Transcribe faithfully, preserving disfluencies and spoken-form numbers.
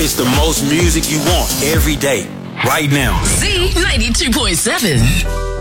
It's the most music you want every day, right now. Z ninety-two point seven.